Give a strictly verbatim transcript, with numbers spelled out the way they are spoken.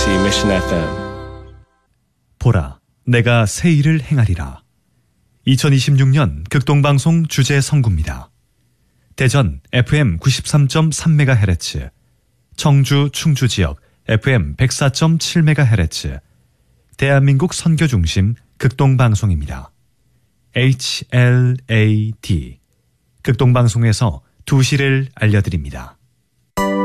케이비씨 Mission 에프엠. 보라, 내가 새 일을 행하리라. 이천이십육 년 극동방송 주제 선구입니다. 대전 에프엠 구십삼 점 삼 메가헤르츠, 청주 충주 지역 에프엠 백사 점 칠 메가헤르츠, 대한민국 선교중심 극동방송입니다. 에이치엘에이디, 극동방송에서 두 시를 알려드립니다.